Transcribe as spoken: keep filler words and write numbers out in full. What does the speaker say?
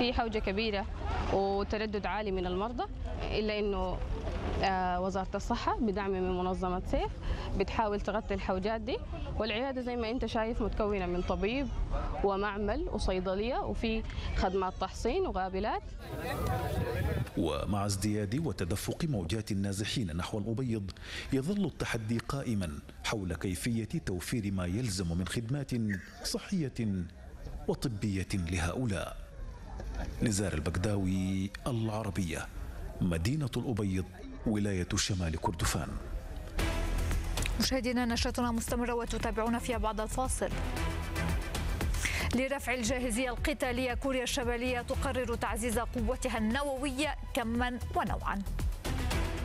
في حوجة كبيرة وتردد عالي من المرضى، إلا أنه آه، وزارة الصحة بدعم من منظمة سيف بتحاول تغطي الحوجات دي. والعيادة زي ما أنت شايف متكونة من طبيب ومعمل وصيدلية وفي خدمات تحصين وغابلات. ومع ازدياد وتدفق موجات النازحين نحو الأبيض يظل التحدي قائما حول كيفية توفير ما يلزم من خدمات صحية وطبية لهؤلاء. نزار البكداوي، العربية، مدينة الأبيض، ولاية شمال كردفان. مشاهدينا نشرتنا مستمرة وتتابعونا فيها بعد الفاصل. لرفع الجاهزية القتالية، كوريا الشمالية تقرر تعزيز قوتها النووية كما ونوعا.